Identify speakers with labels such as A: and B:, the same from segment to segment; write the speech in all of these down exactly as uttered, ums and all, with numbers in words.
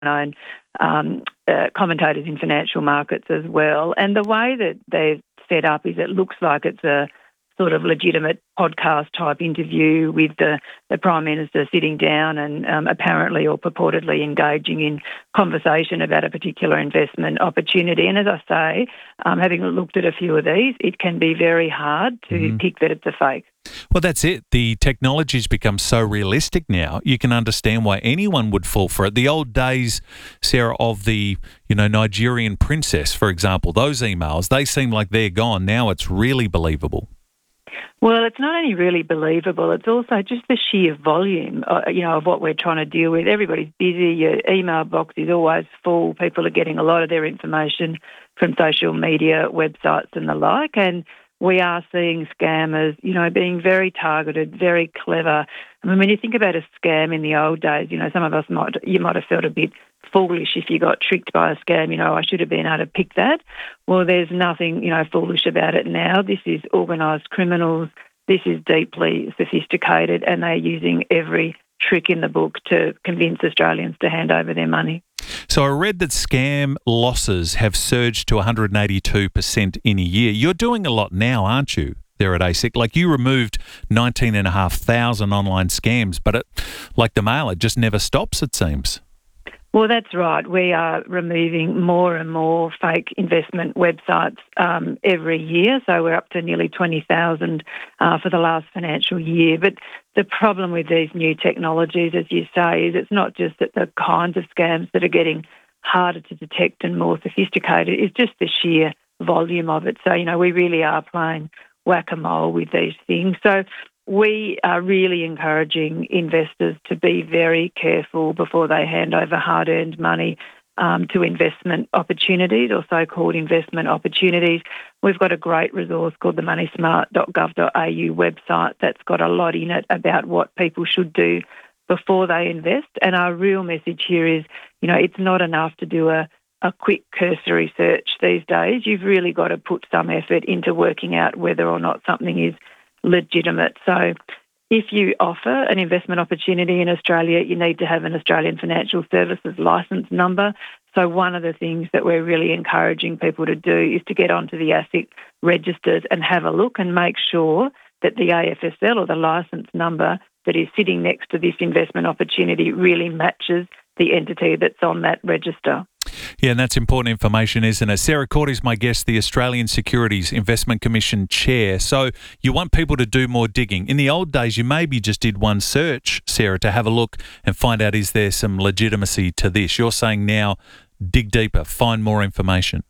A: known um, uh, commentators in financial markets as well. And the way that they've set up is it looks like it's a sort of legitimate podcast type interview with the, the Prime Minister sitting down and um, apparently or purportedly engaging in conversation about a particular investment opportunity. And as I say, um, having looked at a few of these, it can be very hard to mm-hmm. pick that it's a fake.
B: Well, that's it. The technology's become so realistic now, you can understand why anyone would fall for it. The old days, Sarah, of the, you know, Nigerian princess, for example, those emails, they seem like they're gone. Now it's really believable.
A: Well, it's not only really believable, it's also just the sheer volume, uh, you know, of what we're trying to deal with. Everybody's busy, your email box is always full, people are getting a lot of their information from social media, websites and the like, and we are seeing scammers, you know, being very targeted, very clever. I mean, when you think about a scam in the old days, you know, some of us might, you might have felt a bit foolish if you got tricked by a scam, you know, I should have been able to pick that. Well, there's nothing, you know, foolish about it now. This is organised criminals. This is deeply sophisticated, and they're using every trick in the book to convince Australians to hand over their money.
B: So I read that scam losses have surged to one hundred eighty-two percent in a year. You're doing a lot now, aren't you, there at A S I C? Like, you removed nineteen thousand five hundred online scams, but it, like the Mail, it just never stops, it seems.
A: Well, that's right. We are removing more and more fake investment websites um, every year. So we're up to nearly twenty thousand uh, for the last financial year. But the problem with these new technologies, as you say, is it's not just that the kinds of scams that are getting harder to detect and more sophisticated, it's just the sheer volume of it. So, you know, we really are playing whack-a-mole with these things. So we are really encouraging investors to be very careful before they hand over hard-earned money um, to investment opportunities or so-called investment opportunities. We've got a great resource called the money smart dot gov dot a u website that's got a lot in it about what people should do before they invest. And our real message here is, you know, it's not enough to do a, a quick cursory search these days. You've really got to put some effort into working out whether or not something is legitimate. So if you offer an investment opportunity in Australia, you need to have an Australian Financial Services licence number. So one of the things that we're really encouraging people to do is to get onto the A S I C registers and have a look and make sure that the A F S L or the licence number that is sitting next to this investment opportunity really matches the entity that's on that register.
B: Yeah, and that's important information, isn't it? Sarah Cordy is my guest, the Australian Securities Investment Commission Chair. So you want people to do more digging. In the old days, you maybe just did one search, Sarah, to have a look and find out, is there some legitimacy to this? You're saying now, dig deeper, find more information.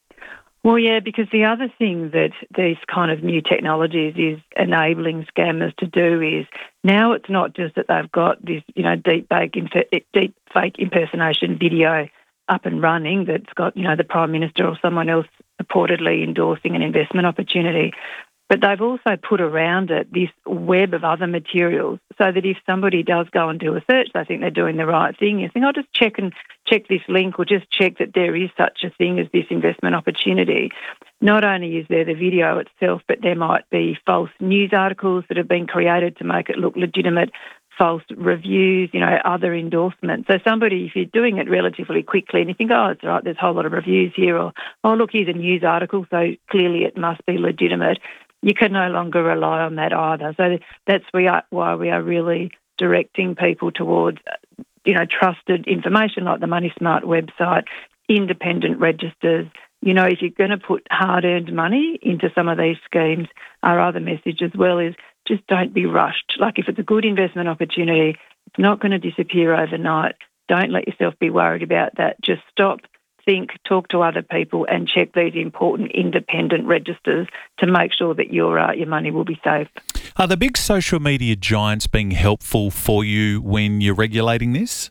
A: Well, yeah, because the other thing that these kind of new technologies is enabling scammers to do is now it's not just that they've got this, you know, deep fake, deep fake impersonation video up and running that's got, you know, the Prime Minister or someone else purportedly endorsing an investment opportunity. But they've also put around it this web of other materials so that if somebody does go and do a search, they think they're doing the right thing. You think, I'll just check and check this link or just check that there is such a thing as this investment opportunity. Not only is there the video itself, but there might be false news articles that have been created to make it look legitimate, false reviews, you know, other endorsements. So somebody, if you're doing it relatively quickly and you think, oh, it's all right, there's a whole lot of reviews here, or, oh, look, here's a news article, so clearly it must be legitimate, you can no longer rely on that either. So that's why we are really directing people towards, you know, trusted information like the Money Smart website, independent registers. You know, if you're going to put hard-earned money into some of these schemes, our other message as well is just don't be rushed. Like, if it's a good investment opportunity, it's not going to disappear overnight. Don't let yourself be worried about that. Just stop, think, talk to other people and check these important independent registers to make sure that your uh, your money will be safe.
B: Are the big social media giants being helpful for you when you're regulating this?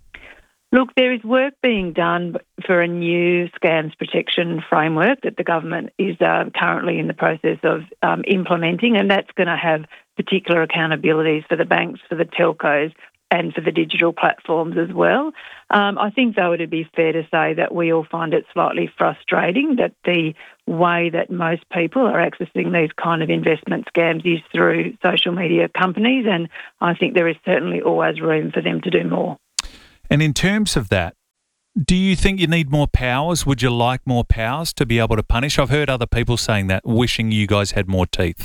A: Look, there is work being done for a new scams protection framework that the government is uh, currently in the process of um, implementing, and that's going to have particular accountabilities for the banks, for the telcos, and for the digital platforms as well. Um, I think, though, it'd be fair to say that we all find it slightly frustrating that the way that most people are accessing these kind of investment scams is through social media companies, and I think there is certainly always room for them to do more.
B: And in terms of that, Do you think you need more powers? Would you like more powers to be able to punish? I've heard other people saying that, wishing you guys had more teeth.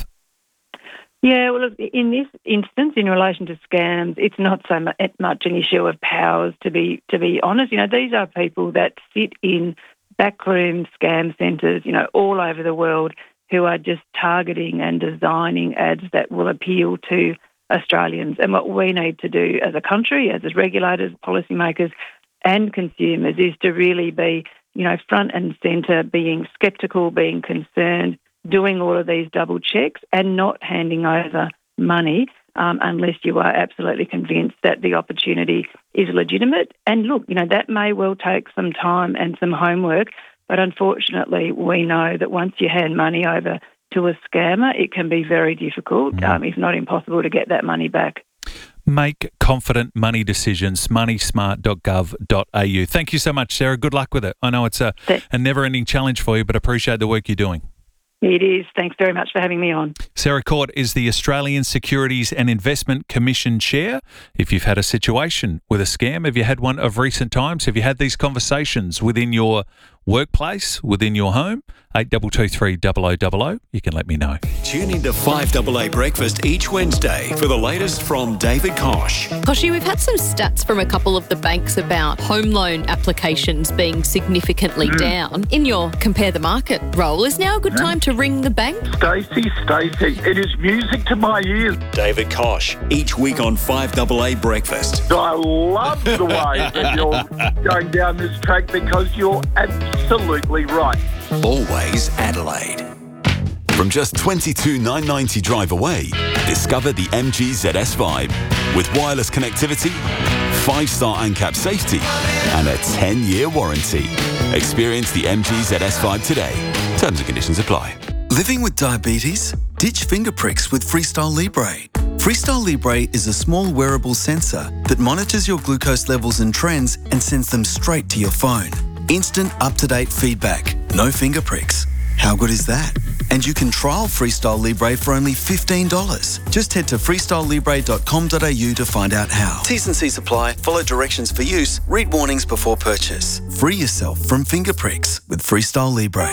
A: Yeah, well, look, in this instance, in relation to scams, it's not so much an issue of powers, to be to be honest. You know, these are people that sit in backroom scam centres, you know, all over the world, who are just targeting and designing ads that will appeal to Australians. And what we need to do as a country, as regulators, policymakers and consumers, is to really be, you know, front and centre, being sceptical, being concerned, doing all of these double checks and not handing over money um, unless you are absolutely convinced that the opportunity is legitimate. And look, you know, that may well take some time and some homework, but unfortunately we know that once you hand money over to a scammer, it can be very difficult, mm. um, if not impossible, to get that money back.
B: Make confident money decisions, money smart dot gov dot a u. Thank you so much, Sarah. Good luck with it. I know it's a, a never-ending challenge for you, but appreciate the work you're doing.
A: It is. Thanks very much for having me on.
B: Sarah Court is the Australian Securities and Investment Commission Chair. If you've had a situation with a scam, have you had one of recent times? Have you had these conversations within your workplace, within your home? eight two two three zero zero zero zero. You can let me know.
C: Tune into five A A Breakfast each Wednesday for the latest from David Kosh.
D: Koshy, we've had some stats from a couple of the banks about home loan applications being significantly mm. down. In your Compare the Market role, is now a good time to ring the bank?
E: Stacey, Stacey, it is music to my ears.
C: David Kosh, each week on five A A Breakfast.
E: I love the way that you're going down this track because you're absolutely right.
C: Always Adelaide.
F: From just twenty-two thousand nine hundred ninety drive away, discover the M G Z S Vibe with wireless connectivity, five-star ANCAP safety and a ten-year warranty. Experience the M G Z S Vibe today. Terms and conditions apply.
G: Living with diabetes? Ditch finger pricks with Freestyle Libre. Freestyle Libre is a small wearable sensor that monitors your glucose levels and trends and sends them straight to your phone. Instant up-to-date feedback. No finger pricks. How good is that? And you can trial Freestyle Libre for only fifteen dollars. Just head to freestyle libre dot com dot a u to find out how. T's and C's apply. Follow directions for use. Read warnings before purchase. Free yourself from finger pricks with Freestyle Libre.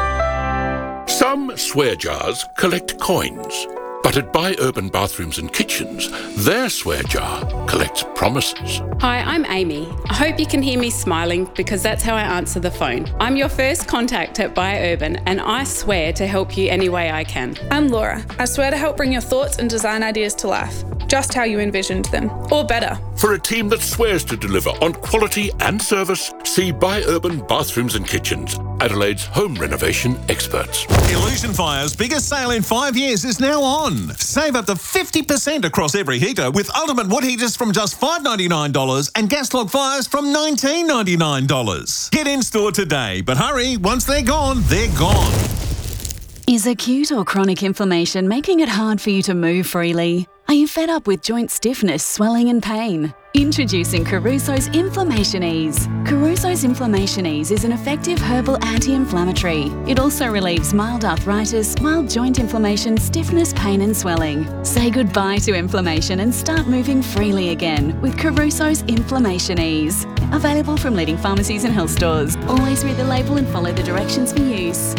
H: Some swear jars collect coins. But at Buy Urban Bathrooms and Kitchens, their swear jar collects promises.
I: Hi, I'm Amy. I hope you can hear me smiling because that's how I answer the phone. I'm your first contact at Buy Urban and I swear to help you any way I can.
J: I'm Laura. I swear to help bring your thoughts and design ideas to life, just how you envisioned them, or better.
H: For a team that swears to deliver on quality and service, see Buy Urban Bathrooms and Kitchens, Adelaide's home renovation experts.
K: Illusion Fire's biggest sale in five years is now on. Save up to fifty percent across every heater with ultimate wood heaters from just five dollars ninety-nine and gas log fires from nineteen dollars ninety-nine. Get in store today, but hurry, once they're gone, they're gone.
L: Is acute or chronic inflammation making it hard for you to move freely? Are you fed up with joint stiffness, swelling and pain? Introducing Caruso's Inflammation Ease. Caruso's Inflammation Ease is an effective herbal anti-inflammatory. It also relieves mild arthritis, mild joint inflammation, stiffness, pain and swelling. Say goodbye to inflammation and start moving freely again with Caruso's Inflammation Ease. Available from leading pharmacies and health stores. Always read the label and follow the directions for use.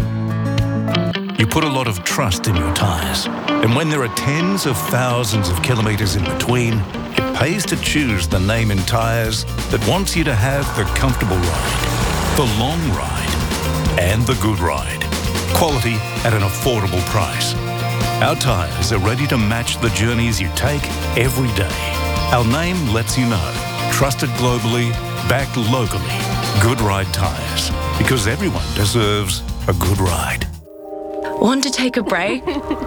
M: You put a lot of trust in your tyres. And when there are tens of thousands of kilometres in between, it pays to choose the name in tyres that wants you to have the comfortable ride, the long ride, and the good ride. Quality at an affordable price. Our tyres are ready to match the journeys you take every day. Our name lets you know. Trusted globally, backed locally. Good Ride Tyres. Because everyone deserves a good ride.
N: Want to take a break?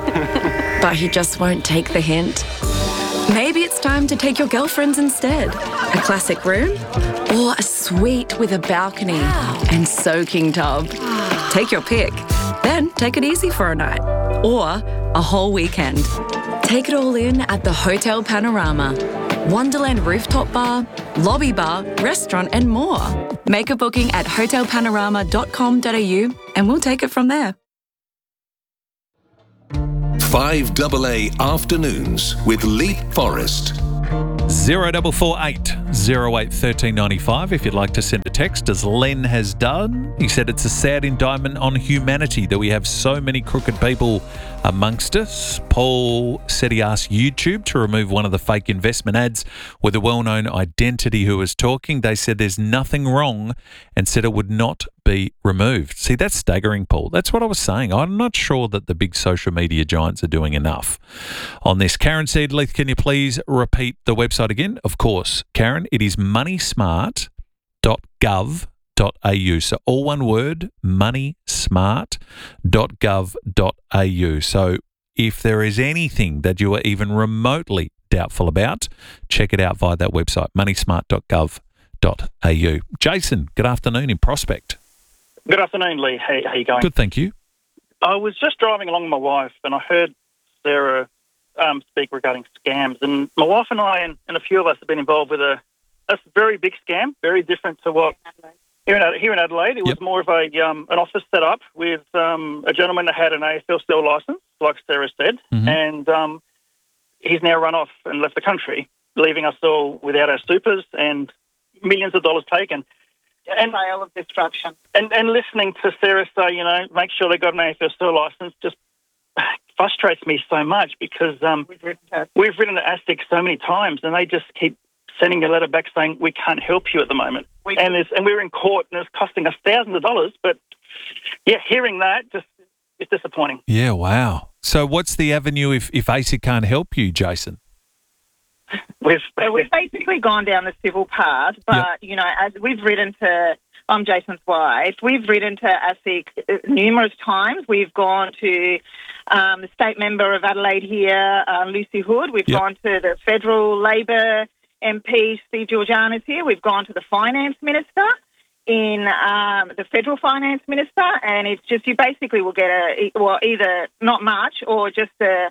N: But he just won't take the hint. Maybe it's time to take your girlfriends instead. A classic room? Or a suite with a balcony and soaking tub. Take your pick. Then take it easy for a night. Or a whole weekend. Take it all in at the Hotel Panorama. Wonderland rooftop bar, lobby bar, restaurant and more. Make a booking at hotel panorama dot com dot a u and we'll take it from there.
C: five A A Afternoons with Leap Forest.
B: Zero double four eight zero eight thirteen ninety five. If you'd like to send a text, as Len has done. He said it's a sad indictment on humanity that we have so many crooked people amongst us. Paul said he asked YouTube to remove one of the fake investment ads with a well-known identity who was talking. They said there's nothing wrong and said it would not be removed. See, that's staggering, Paul. That's what I was saying. I'm not sure that the big social media giants are doing enough on this. Karen said, Leith, can you please repeat the website again? Of course, Karen, it is money smart dot gov dot a u. So all one word, money smart dot gov dot a u. So if there is anything that you are even remotely doubtful about, check it out via that website, money smart dot gov dot a u. Jason, good afternoon in Prospect.
O: Good afternoon, Lee. How, how you going?
B: Good, thank you.
O: I was just driving along with my wife and I heard Sarah um, speak regarding scams. And my wife and I and, and a few of us have been involved with a, a very big scam, very different to what... Here in, here in Adelaide, it was yep. more of a um, an office set up with um, a gentleman that had an A F L steel licence, like Sarah said, mm-hmm. and um, he's now run off and left the country, leaving us all without our supers and millions of dollars taken. And
P: sale of destruction.
O: And, and listening to Sarah say, you know, make sure they got an A F L steel licence just frustrates me so much because um, we've written to we've written to ASIC so many times and they just keep sending a letter back saying we can't help you at the moment. We, and it's, and we're in court and it's costing us thousands of dollars. But, yeah, hearing that just is disappointing.
B: Yeah, wow. So what's the avenue if, if ASIC can't help you, Jason?
O: We've,
P: so we've basically gone down the civil path, but, yep. you know, as we've written to, I'm Jason's wife, we've written to ASIC numerous times. We've gone to um, the state member of Adelaide here, uh, Lucy Hood. We've yep. gone to the federal Labor M P Steve Georgiana's here. We've gone to the finance minister, in um, the federal finance minister, and it's just you basically will get a well either not much or just a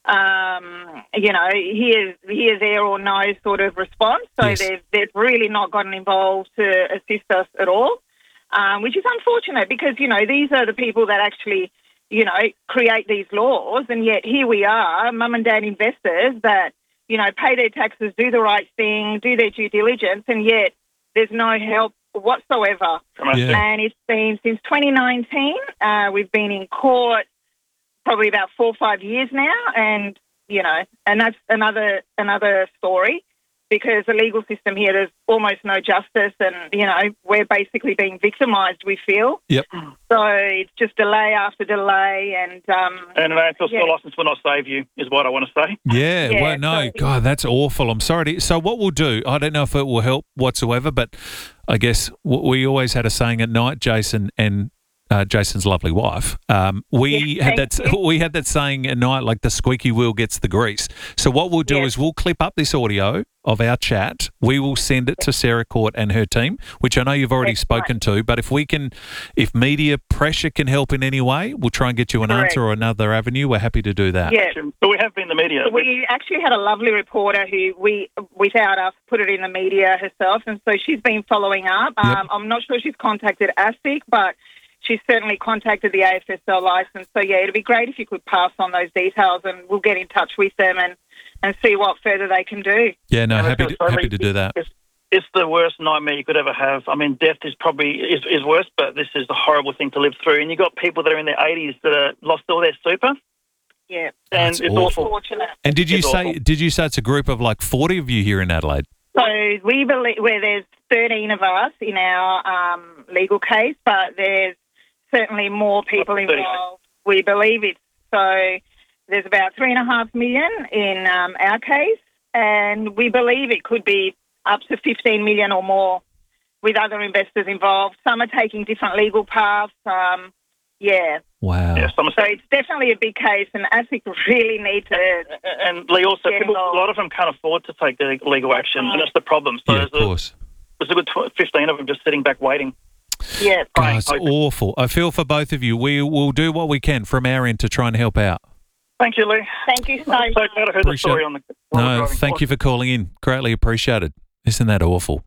P: um, you know here here there or no sort of response. So yes. they've they've really not gotten involved to assist us at all, um, which is unfortunate because you know these are the people that actually you know create these laws, and yet here we are, mum and dad investors that. You know, pay their taxes, do the right thing, do their due diligence, and yet there's no help whatsoever.
B: Yeah.
P: And it's been since twenty nineteen. Uh, we've been in court probably about four or five years now, and you know, and that's another another story because the legal system here there's almost no justice, and you know, we're basically being victimised. We feel.
B: Yep.
P: So it's just delay after delay, and um,
O: and an A F L yeah. licence will not save you, is what I want to say.
B: Yeah,
P: yeah
B: well, no,
P: so,
B: God, that's awful. I'm sorry. To, so what we'll do, I don't know if it will help whatsoever, but I guess we always had a saying at night, Jason and uh, Jason's lovely wife. Um, we
P: yeah,
B: had that.
P: You.
B: We had that saying at night, like the squeaky wheel gets the grease. So what we'll do
P: yeah.
B: is we'll clip up this audio of our chat. We will send it to Sarah Court and her team, which I know you've already That's spoken right. to. But if we can, if media pressure can help in any way, we'll try and get you an
P: Correct.
B: answer or another avenue. We're happy to do that.
P: Yeah,
O: but we have been the media.
P: So we actually had a lovely reporter who we, without us, put it in the media herself, and so she's been following up.
B: Yep.
P: Um, I'm not sure she's contacted ASIC, but she's certainly contacted the A F S L licence. So yeah, it'd be great if you could pass on those details, and we'll get in touch with them and. and see what further they can do.
B: Yeah, no, happy to, happy to do that.
O: It's, it's the worst nightmare you could ever have. I mean, death is probably is, is worse, but this is a horrible thing to live through. And you've got people that are in their eighties that are lost all their super.
P: Yeah.
O: And
B: That's
O: it's
B: awful.
O: awful.
B: And did you
O: it's
B: say
O: awful.
B: did you say it's a group of like forty of you here in Adelaide?
P: So we believe where there's thirteen of us in our um, legal case, but there's certainly more people involved. We believe it's so there's about three and a half million in um, our case, and we believe it could be up to fifteen million or more with other investors involved. Some are taking different legal paths. Um, yeah.
B: Wow.
O: Yeah,
P: so it's definitely a big case, and ASIC really need to.
O: And Lee, also, people, a lot of them can't afford to take the legal action, and that's the problem. So
B: yeah, of
O: there's
B: course.
O: A, there's a good fifteen of them just sitting back waiting.
P: Yeah,
B: God, it's awful. I feel for both of you. We will do what we can from our end to try and help out.
O: Thank you, Lee.
P: Thank you so
O: much. So glad I heard the story on the.
B: No, thank you for calling in. Greatly appreciated. Isn't that awful?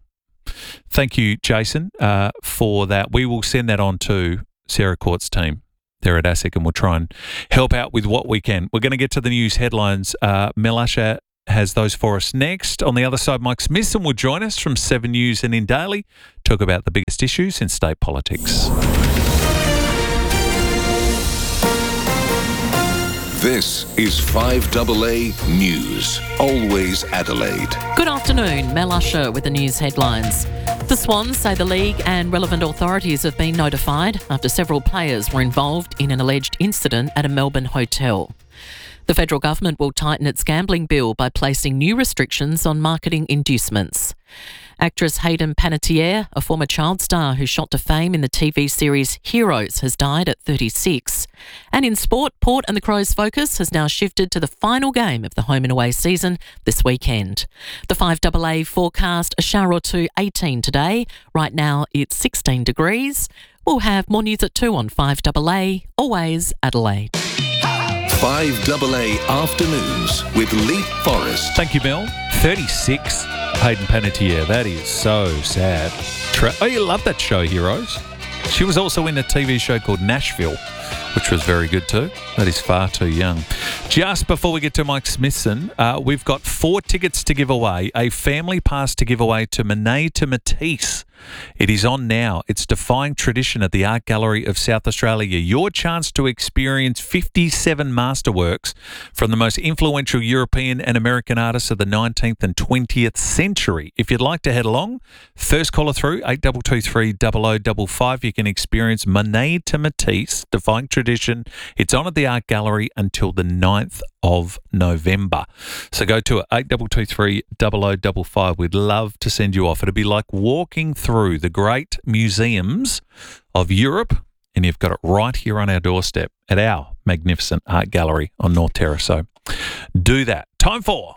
B: Thank you, Jason, uh, for that. We will send that on to Sarah Court's team there at ASIC, and we'll try and help out with what we can. We're going to get to the news headlines. Uh, Mel Asher has those for us next. On the other side, Mike Smithson will join us from Seven News and In Daily, talk about the biggest issues in state politics.
H: This is five A A News, always Adelaide.
Q: Good afternoon, Mel Usher with the news headlines. The Swans say the league and relevant authorities have been notified after several players were involved in an alleged incident at a Melbourne hotel. The federal government will tighten its gambling bill by placing new restrictions on marketing inducements. Actress Hayden Panettiere, a former child star who shot to fame in the T V series Heroes, has died at thirty-six. And in sport, Port and the Crows' focus has now shifted to the final game of the home and away season this weekend. The five A A forecast, a shower or two, eighteen today. Right now it's sixteen degrees. We'll have more news at two on five A A, always Adelaide.
H: five A A Afternoons with Leith Forrest.
B: Thank you, Mel. thirty-six, Hayden Panettiere. That is so sad. Tra- oh, you love that show, Heroes. She was also in a T V show called Nashville, which was very good too. That is far too young. Just before we get to Mike Smithson, uh, we've got four tickets to give away, a family pass to give away to Monet to Matisse. It is on now. It's Defying Tradition at the Art Gallery of South Australia. Your chance to experience fifty-seven masterworks from the most influential European and American artists of the nineteenth and twentieth century. If you'd like to head along, first caller through, eight two two three, zero zero five five. You can experience Monet to Matisse, Defying Tradition. It's on at the Art Gallery until the ninth of November. So go to it, eight two two three, zero zero five five. We'd love to send you off. It'll be like walking through the great museums of Europe, and you've got it right here on our doorstep at our magnificent art gallery on North Terrace. So do that. Time for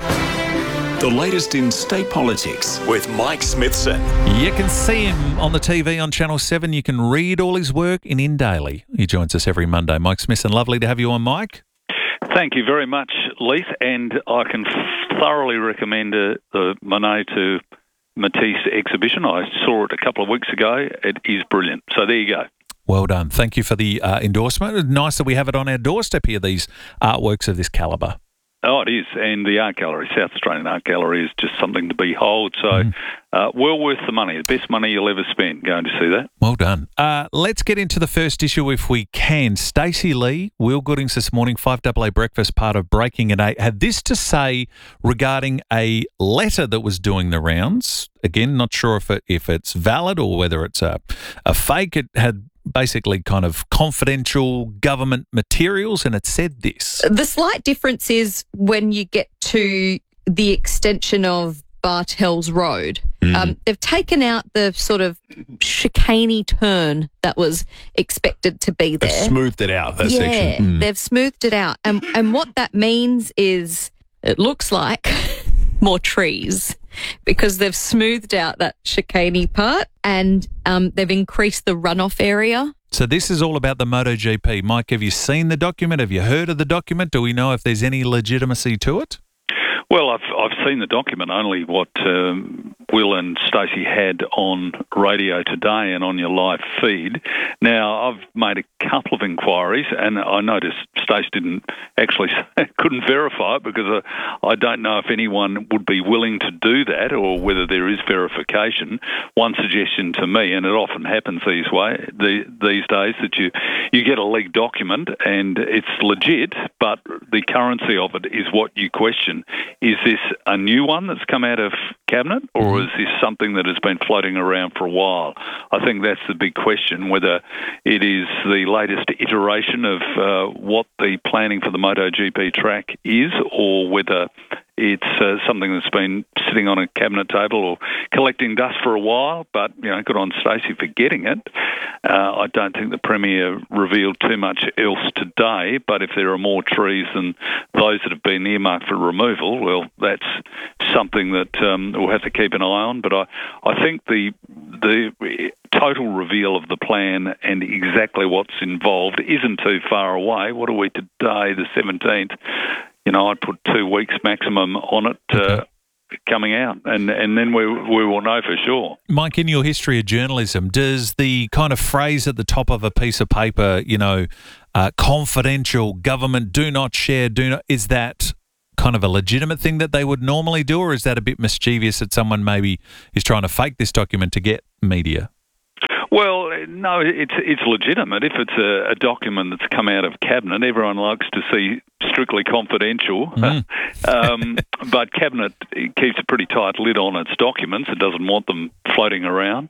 C: the latest in state politics with Mike Smithson.
B: You can see him on the T V on Channel seven. You can read all his work in In Daily. He joins us every Monday. Mike Smithson, lovely to have you on, Mike.
R: Thank you very much, Leith, and I can thoroughly recommend uh, the Monet to Matisse exhibition. I saw it a couple of weeks ago. It is brilliant. So there you go.
B: Well done. Thank you for the uh, endorsement. Nice that we have it on our doorstep here, these artworks of this calibre.
R: Oh, it is. And the Art Gallery, South Australian Art Gallery, is just something to behold. So mm. uh, well worth the money. The best money you'll ever spend going to see that.
B: Well done. Uh, let's get into the first issue if we can. Stacey Lee, Will Goodings this morning, five A A Breakfast, part of Breaking at eight, had this to say regarding a letter that was doing the rounds. Again, not sure if it, if it's valid or whether it's a, a fake. It had basically kind of confidential government materials, and it said this.
D: The slight difference is when you get to the extension of Bartels Road. Mm. Um, they've taken out the sort of chicaney turn that was expected to be there.
S: They've smoothed it out, that
D: yeah,
S: section.
D: Mm. They've smoothed it out. And, and what that means is it looks like more trees, because they've smoothed out that chicaney part and um, they've increased the runoff area.
B: So this is all about the MotoGP. Mike, have you seen the document? Have you heard of the document? Do we know if there's any legitimacy to it?
R: Well, I've I've seen the document, only what um, Will and Stacey had on radio today and on your live feed. Now, I've made a couple of inquiries, and I noticed Stacey didn't actually couldn't verify it, because I, I don't know if anyone would be willing to do that or whether there is verification. One suggestion to me, and it often happens these way the, these days, that you you get a leaked document and it's legit, but the currency of it is what you question. Is this a new one that's come out of Cabinet, or is this something that has been floating around for a while? I think that's the big question, whether it is the latest iteration of uh, what the planning for the MotoGP track is, or whether it's uh, something that's been sitting on a cabinet table or collecting dust for a while. But, you know, good on Stacey for getting it. Uh, I don't think the Premier revealed too much else today, but if there are more trees than those that have been earmarked for removal, well, that's something that um, we'll have to keep an eye on. But I, I think the the total reveal of the plan and exactly what's involved isn't too far away. What are we today, the seventeenth? You know, I'd put two weeks maximum on it uh, coming out, and, and then we we will know for sure.
B: Mike, in your history of journalism, does the kind of phrase at the top of a piece of paper, you know, uh, confidential, government, do not share, do not, is that kind of a legitimate thing that they would normally do, or is that a bit mischievous that someone maybe is trying to fake this document to get media?
R: Well, no, it's it's legitimate. If it's a, a document that's come out of Cabinet, everyone likes to see strictly confidential. Mm. um, but Cabinet keeps a pretty tight lid on its documents. It doesn't want them floating around.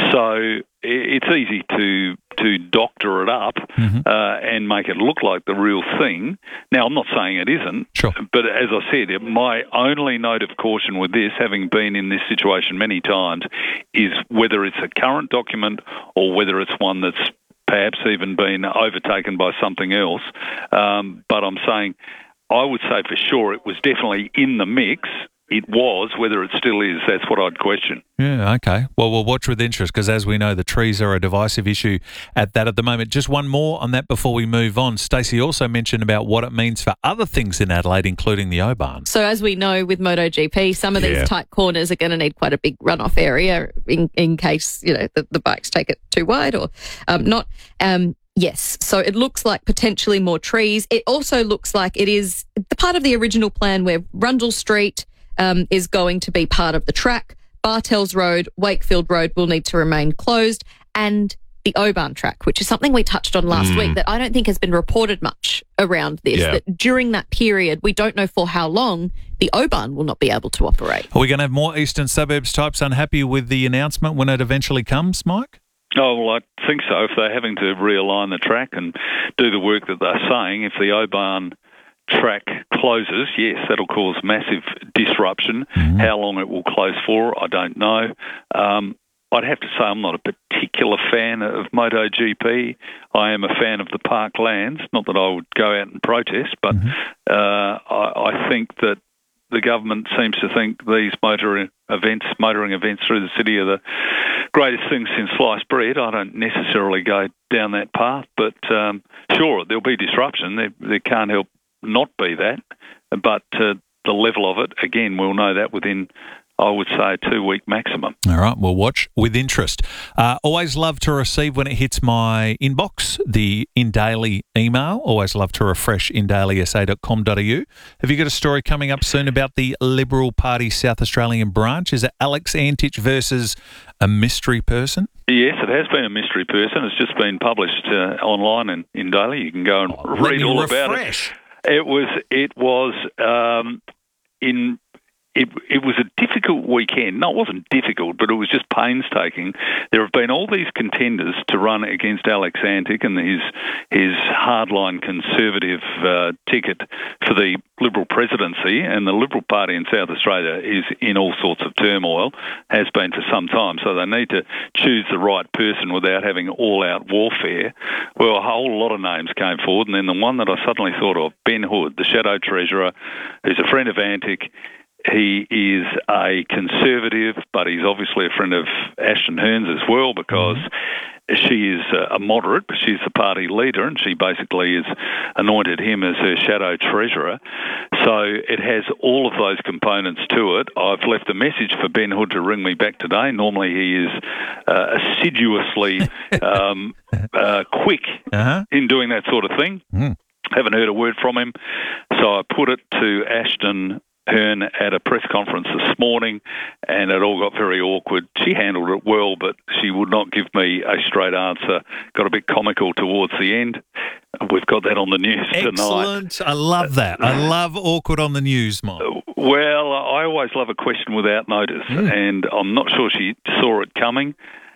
R: So it's easy to to doctor it up mm-hmm. uh, and make it look like the real thing. Now, I'm not saying it isn't,
B: sure.
R: but as I said, my only note of caution with this, having been in this situation many times, is whether it's a current document or whether it's one that's perhaps even been overtaken by something else. Um, but I'm saying I would say for sure it was definitely in the mix. It was. Whether it still is, that's what I'd question.
B: Yeah, okay. Well, we'll watch with interest because, as we know, the trees are a divisive issue at that at the moment. Just one more on that before we move on. Stacey also mentioned about what it means for other things in Adelaide, including the Oban.
D: So, as we know with MotoGP, some of
B: Yeah.
D: these tight corners are going to need quite a big runoff area in, in case, you know, the, the bikes take it too wide or um, not. Um, Yes, so it looks like potentially more trees. It also looks like it is the part of the original plan where Rundle Street um, is going to be part of the track. Bartels Road, Wakefield Road will need to remain closed, and the Oban track, which is something we touched on last
B: Mm.
D: week that I don't think has been reported much around this,
B: Yeah.
D: that during that period, we don't know for how long, the Oban will not be able to operate.
B: Are we going to have more Eastern Suburbs types unhappy with the announcement when it eventually comes, Mike?
R: Oh, well, I think so. If they're having to realign the track and do the work that they're saying, if the Oban track closes, yes, that'll cause massive disruption. Mm-hmm. How long it will close for, I don't know. Um, I'd have to say I'm not a particular fan of MotoGP. I am a fan of the parklands. Not that I would go out and protest, but mm-hmm. uh, I, I think that the government seems to think these motor events, motoring events through the city are the greatest thing since sliced bread. I don't necessarily go down that path, but um, sure, there'll be disruption. There, there can't help not be that, but uh, the level of it, again, we'll know that within, I would say, a two-week maximum.
B: All right, we'll watch with interest. Uh, always love to receive when it hits my inbox, the InDaily email. Always love to refresh in daily s a dot com dot a u. Have you got a story coming up soon about the Liberal Party South Australian branch? Is it Alex Antich versus a mystery person?
R: Yes, it has been a mystery person. It's just been published uh, online in, in Daily. You can go and
B: oh,
R: read all
B: refresh.
R: about it. It was, it was um, in... It, it was a difficult weekend. No, it wasn't difficult, but it was just painstaking. There have been all these contenders to run against Alex Antich and his his hardline conservative uh, ticket for the Liberal presidency, and the Liberal Party in South Australia is in all sorts of turmoil, has been for some time, so they need to choose the right person without having all-out warfare. Well, a whole lot of names came forward, and then the one that I suddenly thought of, Ben Hood, the Shadow Treasurer, who's a friend of Antich. He is a conservative, but he's obviously a friend of Ashton Hearns as well, because she is a moderate, but she's the party leader, and she basically has anointed him as her shadow treasurer. So it has all of those components to it. I've left a message for Ben Hood to ring me back today. Normally he is uh, assiduously um, uh, quick uh-huh. in doing that sort of thing. Mm. Haven't heard a word from him. So I put it to Ashton Hearn at a press conference this morning, and it all got very awkward. She handled it well, but she would not give me a straight answer. Got a bit comical towards the end. We've got that on the news
B: Excellent.
R: tonight.
B: Excellent. I love that. I love awkward on the news, Mike.
R: Well, I always love a question without notice, mm. and I'm not sure she saw it coming,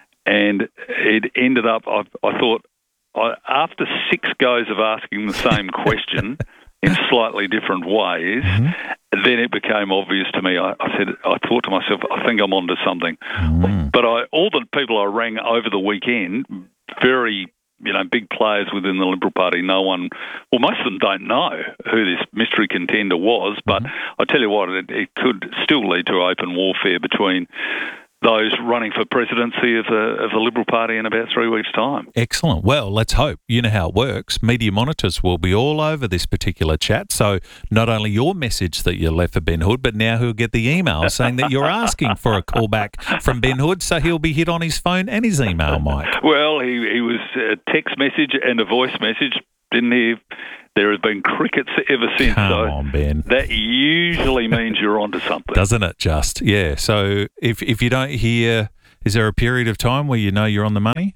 R: and it ended up, I, I thought, I, after six goes of asking the same question in slightly different ways, mm-hmm. then it became obvious to me. I, I said, I thought to myself, I think I'm onto something. Mm. But I, all the people I rang over the weekend, very, you know, big players within the Liberal Party, no one, well, most of them don't know who this mystery contender was, but mm-hmm. I tell you what, it, it could still lead to open warfare between those running for presidency of the, of the Liberal Party in about three weeks' time.
B: Excellent. Well, let's hope. You know how it works. Media monitors will be all over this particular chat. So not only your message that you left for Ben Hood, but now he'll get the email saying that you're asking for a callback from Ben Hood, so he'll be hit on his phone and his email, Mike.
R: Well, he, he was a text message and a voice message, didn't hear. There have been crickets ever since.
B: Come
R: so
B: on, Ben.
R: That usually means you're onto something.
B: Doesn't it just? Yeah. So if if you don't hear, is there a period of time where you know you're on the money?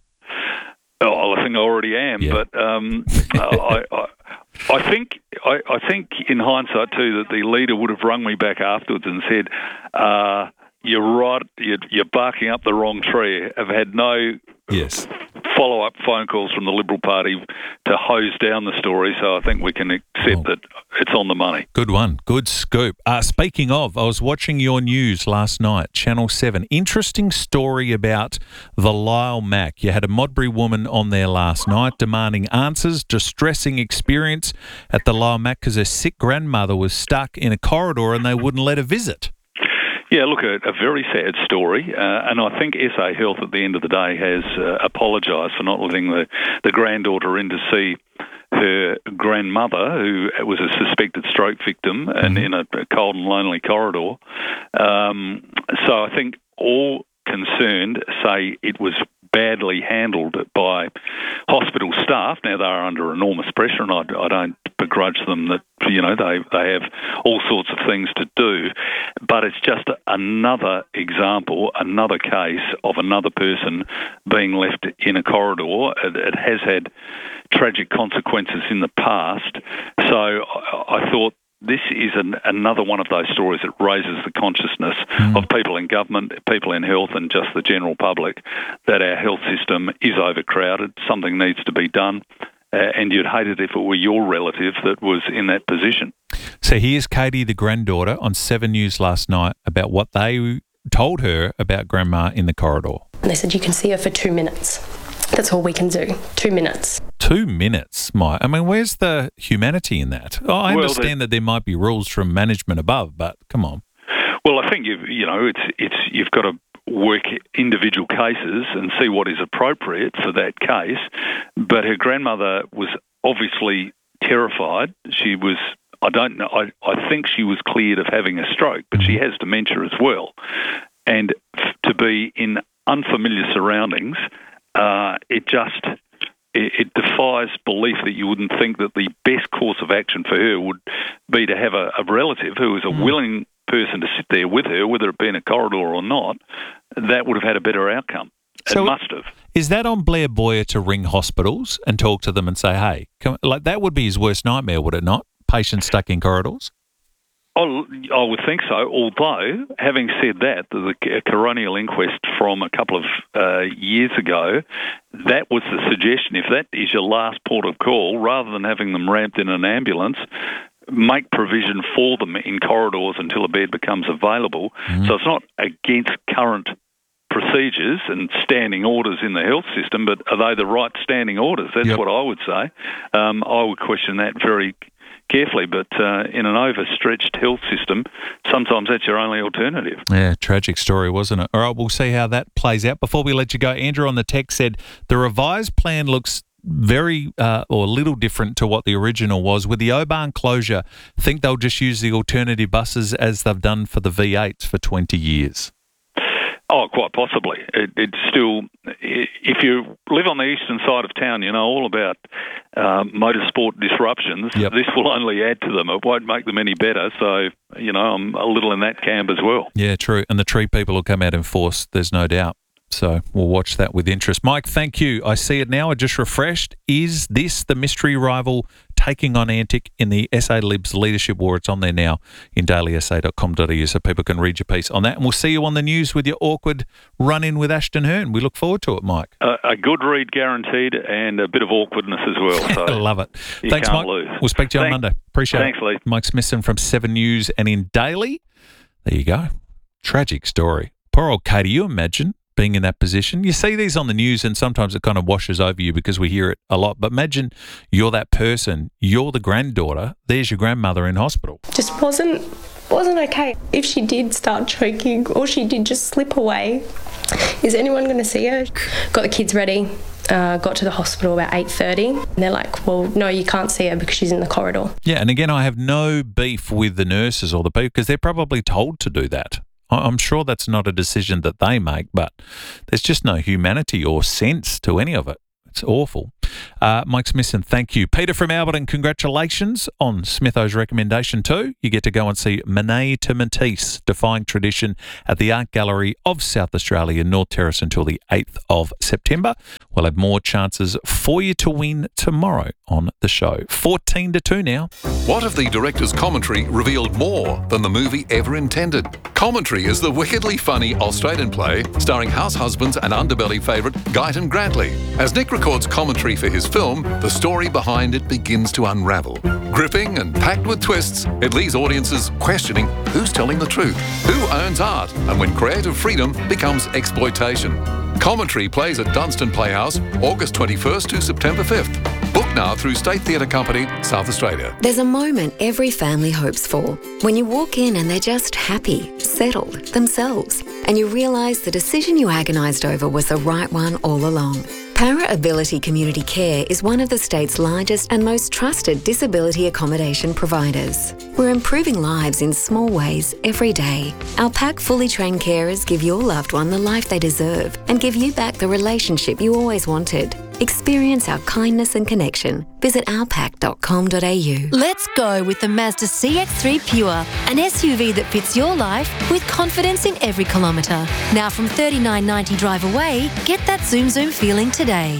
R: Oh, I think I already am. Yeah. But um, I, I, I think I, I think in hindsight too that the leader would have rung me back afterwards and said, uh, "You're right. You're, you're barking up the wrong tree." I've had no
B: yes.
R: follow-up phone calls from the Liberal Party to hose down the story, so I think we can accept oh. that it's on the money.
B: Good one. Good scoop. Uh, speaking of, I was watching your news last night, Channel seven. Interesting story about the Lyle Mac. You had a Modbury woman on there last night demanding answers, distressing experience at the Lyle Mac because her sick grandmother was stuck in a corridor and they wouldn't let her visit.
R: Yeah, look, a, a very sad story, uh, and I think S A Health at the end of the day has uh, apologised for not letting the, the granddaughter in to see her grandmother, who was a suspected stroke victim, and in a, a cold and lonely corridor. Um, so I think all concerned say it was badly handled by hospital staff. Now, they're under enormous pressure, and I, I don't begrudge them that, you know, they, they have all sorts of things to do. But it's just another example, another case of another person being left in a corridor. It, it has had tragic consequences in the past. So I, I thought this is an, another one of those stories that raises the consciousness mm. of people in government, people in health, and just the general public that our health system is overcrowded. Something needs to be done. Uh, and you'd hate it if it were your relative that was in that position.
B: So here's Katie, the granddaughter, on Seven News last night about what they told her about Grandma in the corridor.
S: And they said, you can see her for two minutes. That's all we can do. Two minutes.
B: Two minutes, Mike. I mean, where's the humanity in that? Oh, I
R: well,
B: understand that there might be rules from management above, but come on.
R: Well, I think you you know it's it's you've got to work individual cases and see what is appropriate for that case. But her grandmother was obviously terrified. She was. I don't know. I, I think she was cleared of having a stroke, but she has dementia as well. And f- to be in unfamiliar surroundings, uh, it just it, it defies belief that you wouldn't think that the best course of action for her would be to have a, a relative who is a mm. willing person to sit there with her, whether it be in a corridor or not. That would have had a better outcome. It
B: so
R: must have.
B: Is that on Blair Boyer to ring hospitals and talk to them and say, hey, come, like that would be his worst nightmare, would it not? Patients stuck in corridors?
R: Oh, I would think so, although, having said that, the coronial inquest from a couple of uh, years ago, that was the suggestion. If that is your last port of call, rather than having them ramped in an ambulance, make provision for them in corridors until a bed becomes available. Mm. So it's not against current procedures and standing orders in the health system, but are they the right standing orders? That's yep. what I would say. Um, I would question that very carefully, but uh, in an overstretched health system, sometimes that's your only alternative.
B: Yeah, tragic story, wasn't it? All right, we'll see how that plays out. Before we let you go, Andrew on the text said, the revised plan looks very uh, or a little different to what the original was. With the Oban closure, think they'll just use the alternative buses as they've done for the V eights for twenty years?
R: Oh, quite possibly. It, it's still, if you live on the eastern side of town, you know all about uh, motorsport disruptions. Yep. This will only add to them. It won't make them any better. So, you know, I'm a little in that camp as well.
B: Yeah, true. And the tree people will come out in force, there's no doubt. So we'll watch that with interest. Mike, thank you. I see it now. I just refreshed. Is this the mystery rival taking on Antic in the S A Libs leadership war? It's on there now in daily s a dot com dot a u so people can read your piece on that. And we'll see you on the news with your awkward run-in with Ashton Hearn. We look forward to it, Mike.
R: Uh, a good read guaranteed and a bit of awkwardness as well. So
B: I love it.
R: You
B: Thanks,
R: can't
B: Mike.
R: lose.
B: We'll speak to you
R: Thanks.
B: on Monday. Appreciate
R: Thanks,
B: it.
R: Lee.
B: Mike Smithson from Seven News and in Daily. There you go. Tragic story. Poor old Katie, you imagine being in that position. You see these on the news and sometimes it kind of washes over you because we hear it a lot. But imagine you're that person, you're the granddaughter, there's your grandmother in hospital.
T: Just wasn't wasn't okay. If she did start choking or she did just slip away, is anyone going to see her? Got the kids ready, uh, got to the hospital about eight thirty. And they're like, well, no, you can't see her because she's in the corridor.
B: Yeah, and again, I have no beef with the nurses or the people because they're probably told to do that. I'm sure that's not a decision that they make, but there's just no humanity or sense to any of it. It's awful. Uh, Mike Smithson, thank you. Peter from Alberton, congratulations on Smitho's recommendation too. You get to go and see Monet to Matisse, Defying Tradition at the Art Gallery of South Australia, North Terrace, until the eighth of September. We'll have more chances for you to win tomorrow on the show. fourteen to two now.
U: What if the director's commentary revealed more than the movie ever intended? Commentary is the wickedly funny Australian play starring house husbands and underbelly favourite Guyton Grantley. As Nick records commentary for his film, the story behind it begins to unravel. Gripping and packed with twists, it leaves audiences questioning who's telling the truth, who owns art, and when creative freedom becomes exploitation. Commentary plays at Dunstan Playhouse, August twenty-first to September fifth. Book now through State Theatre Company, South Australia.
V: There's a moment every family hopes for, when you walk in and they're just happy, settled, themselves, and you realise the decision you agonised over was the right one all along. Para Ability Community Care is one of the state's largest and most trusted disability accommodation providers. We're improving lives in small ways every day. Our P A C fully trained carers give your loved one the life they deserve and give you back the relationship you always wanted. Experience our kindness and connection. Visit our pac dot com dot a u.
W: Let's go with the Mazda C X three Pure, an S U V that fits your life with confidence in every kilometre. Now from thirty-nine ninety drive away, get that zoom zoom feeling today.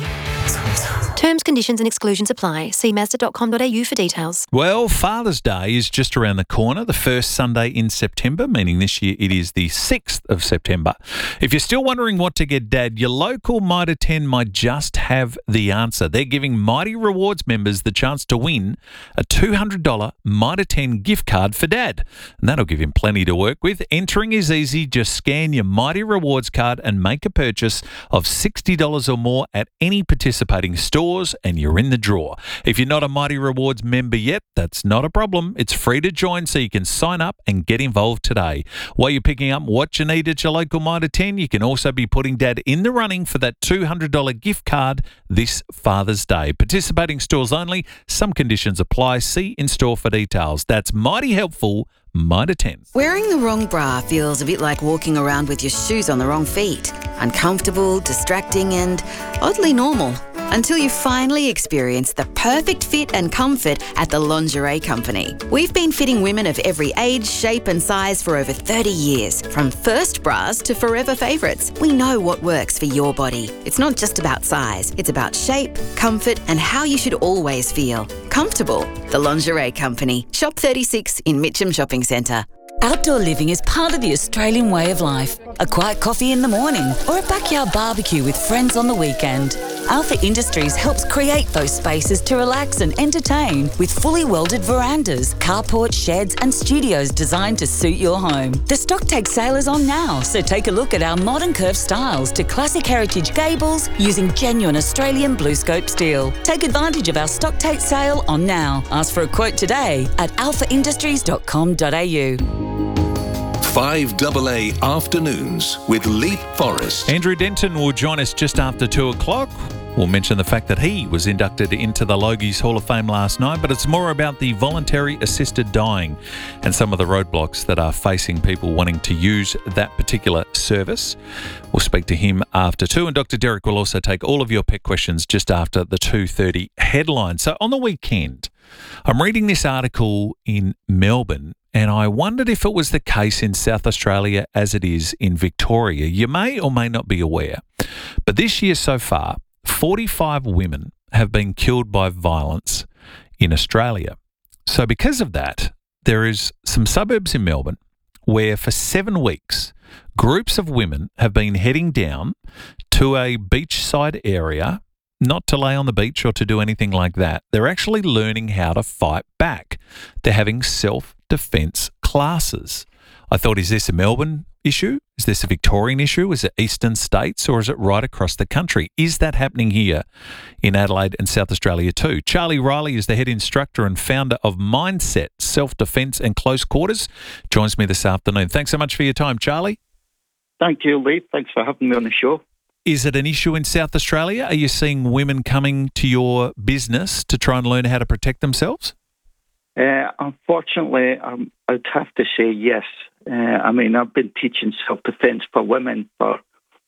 W: Terms, conditions and exclusions apply. See mazda dot com dot a u for details.
B: Well, Father's Day is just around the corner, the first Sunday in September, meaning this year it is the sixth of September. If you're still wondering what to get Dad, your local Mitre ten might just have the answer. They're giving Mighty Rewards members the chance to win a two hundred dollars Mitre ten gift card for Dad. And that'll give him plenty to work with. Entering is easy. Just scan your Mighty Rewards card and make a purchase of sixty dollars or more at any participating store, and you're in the draw. If you're not a Mighty Rewards member yet, that's not a problem. It's free to join, so you can sign up and get involved today. While you're picking up what you need at your local Mitre ten, you can also be putting Dad in the running for that two hundred dollars gift card this Father's Day. Participating stores only. Some conditions apply. See in-store for details. That's mighty helpful. Mitre ten.
X: Wearing the wrong bra feels a bit like walking around with your shoes on the wrong feet. Uncomfortable, distracting and oddly normal. Until you finally experience the perfect fit and comfort at the Lingerie Company. We've been fitting women of every age, shape and size for over thirty years. From first bras to forever favourites, we know what works for your body. It's not just about size, it's about shape, comfort and how you should always feel. Comfortable. The Lingerie Company. Shop thirty-six in Mitcham Shopping Centre.
Y: Outdoor living is part of the Australian way of life. A quiet coffee in the morning or a backyard barbecue with friends on the weekend. Alpha Industries helps create those spaces to relax and entertain with fully welded verandas, carports, sheds and studios designed to suit your home. The stock take sale is on now, so take a look at our modern curved styles to classic heritage gables using genuine Australian BlueScope steel. Take advantage of our stock take sale on now. Ask for a quote today at alpha industries dot com dot a u.
C: five double A Afternoons with Leith Forrest.
B: Andrew Denton will join us just after two o'clock. We'll mention the fact that he was inducted into the Logies Hall of Fame last night, but it's more about the voluntary assisted dying and some of the roadblocks that are facing people wanting to use that particular service. We'll speak to him after two, and Doctor Derek will also take all of your pet questions just after the two thirty headline. So on the weekend, I'm reading this article in Melbourne, and I wondered if it was the case in South Australia as it is in Victoria. You may or may not be aware, but this year so far, forty-five women have been killed by violence in Australia. So because of that, there is some suburbs in Melbourne where for seven weeks, groups of women have been heading down to a beachside area, not to lay on the beach or to do anything like that. They're actually learning how to fight back. They're having self-defense classes. I thought, is this a Melbourne issue? Is this a Victorian issue? Is it eastern states, or is it right across the country? Is that happening here in Adelaide and South Australia too? Charlie Riley is the head instructor and founder of Mindset Self-Defense and Close Quarters. Joins me this afternoon. Thanks so much for your time, Charlie.
Z: Thank you, Lee. Thanks for having me on the show.
B: Is it an issue in South Australia? Are you seeing women coming to your business to try and learn how to protect themselves?
Z: Uh, unfortunately, um, I'd have to say yes. Uh, I mean, I've been teaching self-defence for women for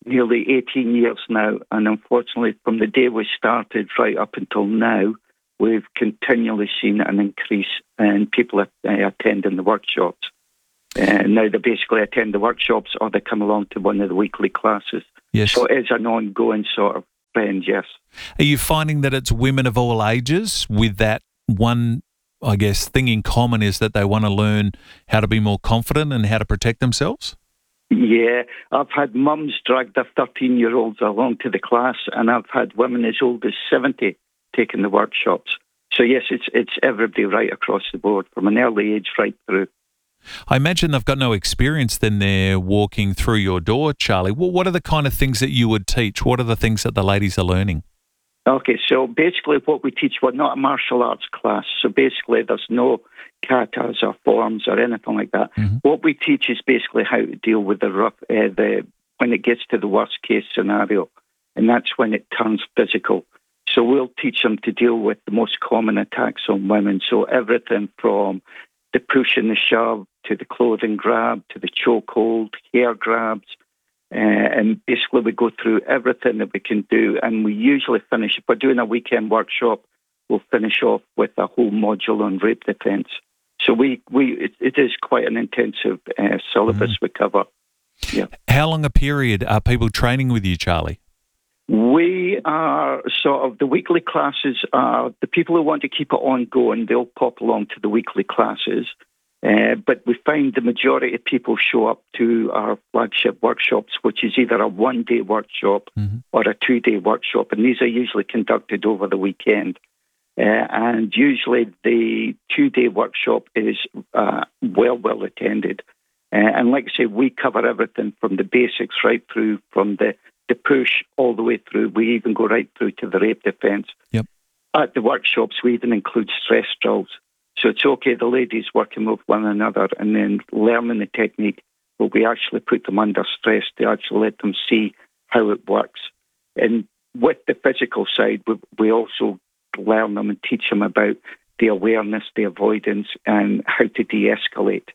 Z: nearly eighteen years now, and unfortunately, from the day we started right up until now, we've continually seen an increase in people uh, attending the workshops. Uh, now they basically attend the workshops or they come along to one of the weekly classes.
B: Yes.
Z: So it is an ongoing sort of trend, yes.
B: Are you finding that it's women of all ages with that one, I guess, thing in common is that they want to learn how to be more confident and how to protect themselves?
Z: Yeah, I've had mums drag their thirteen-year-olds along to the class, and I've had women as old as seventy taking the workshops. So yes, it's it's everybody right across the board, from an early age right through.
B: I imagine they've got no experience then they're walking through your door, Charlie. Well, what are the kind of things that you would teach? What are the things that the ladies are learning?
Z: Okay, so basically what we teach, we're not a martial arts class, so basically there's no katas or forms or anything like that. Mm-hmm. What we teach is basically how to deal with the rough, uh, the when it gets to the worst case scenario, and that's when it turns physical. So we'll teach them to deal with the most common attacks on women, so everything from the push and the shove to the clothing grab to the chokehold, hair grabs, uh, and basically we go through everything that we can do, and we usually finish, if we're doing a weekend workshop, we'll finish off with a whole module on rape defence. So we, we it, it is quite an intensive uh, syllabus mm. we cover. Yeah.
B: How long a period are people training with you, Charlie?
Z: We are sort of, the weekly classes are, the people who want to keep it ongoing, they'll pop along to the weekly classes. Uh, but we find the majority of people show up to our flagship workshops, which is either a one-day workshop mm-hmm. or a two-day workshop, and these are usually conducted over the weekend. Uh, and usually the two-day workshop is uh, well, well attended. Uh, and like I say, we cover everything from the basics right through, from the, the push all the way through. We even go right through to the rape defence.
B: Yep.
Z: At the workshops, we even include stress drills. So it's okay, the ladies working with one another and then learning the technique, but we actually put them under stress to actually let them see how it works. And with the physical side, we, we also learn them and teach them about the awareness, the avoidance, and how to de-escalate.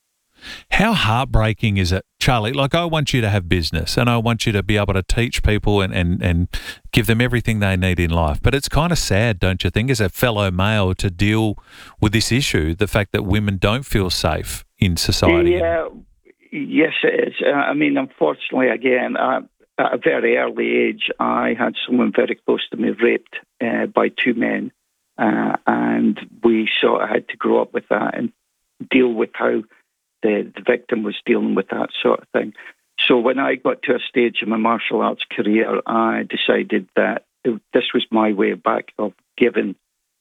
B: How heartbreaking is it, Charlie? Like, I want you to have business and I want you to be able to teach people and, and, and give them everything they need in life. But it's kind of sad, don't you think, as a fellow male to deal with this issue, the fact that women don't feel safe in society?
Z: Yeah, yes, it is. Uh, I mean, unfortunately, again, uh, at a very early age, I had someone very close to me raped uh, by two men. Uh, and we sort of had to grow up with that and deal with how The, the victim was dealing with that sort of thing. So when I got to a stage in my martial arts career, I decided that it, this was my way back of giving.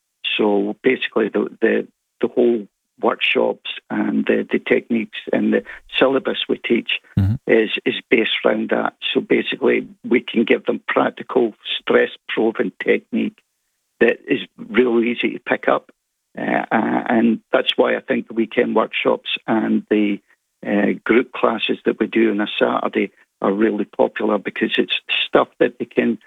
Z: So basically the the, the whole workshops and the, the techniques and the syllabus we teach mm-hmm. is, is based around that. So basically we can give them practical stress-proven technique that is real easy to pick up. Uh, uh, and that's why I think the weekend workshops and the uh, group classes that we do on a Saturday are really popular, because it's stuff that they can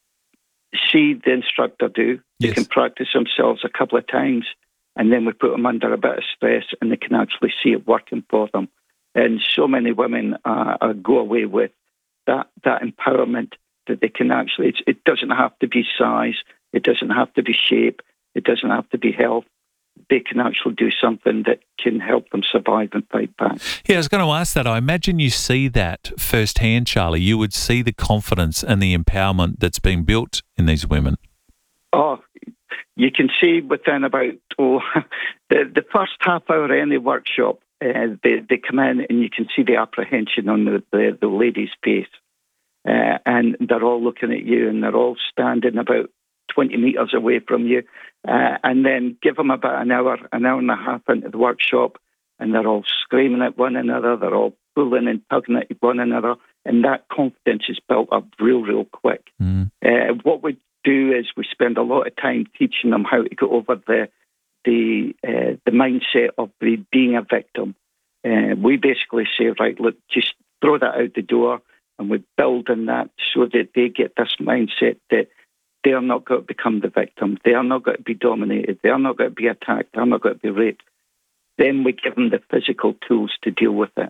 Z: see the instructor do. They yes. can practice themselves a couple of times, and then we put them under a bit of stress and they can actually see it working for them. And so many women uh, uh, go away with that, that empowerment that they can actually, it's, it doesn't have to be size, it doesn't have to be shape, it doesn't have to be health. They can actually do something that can help them survive and fight back.
B: Yeah, I was going to ask that. I imagine you see that firsthand, Charlie. You would see the confidence and the empowerment that's been built in these women.
Z: Oh, you can see within about oh, the, the first half hour of any workshop, uh, they, they come in and you can see the apprehension on the, the, the lady's face. Uh, and they're all looking at you and they're all standing about twenty metres away from you, uh, and then give them about an hour, an hour and a half into the workshop, and they're all screaming at one another, they're all pulling and tugging at one another, and that confidence is built up real, real quick. Mm. Uh, what we do is we spend a lot of time teaching them how to get over the the uh, the mindset of being a victim. Uh, we basically say, right, look, just throw that out the door, and we build on that so that they get this mindset that they are not going to become the victim. They are not going to be dominated. They are not going to be attacked. They are not going to be raped. Then we give them the physical tools to deal with it.